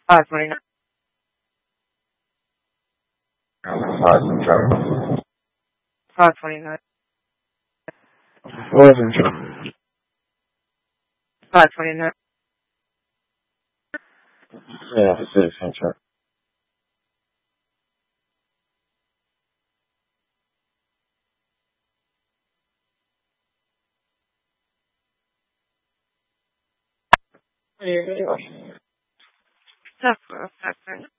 529. 529. 529. Yeah, citizen check. Just for a second.